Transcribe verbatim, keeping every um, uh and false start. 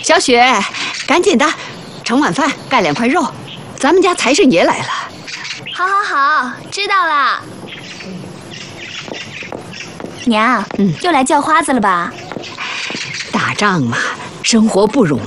小雪，赶紧的，盛碗饭，盖两块肉，咱们家财神爷来了。 好，好，好，知道了。娘， 嗯， 又来叫花子了吧？ 打仗嘛，生活不容易。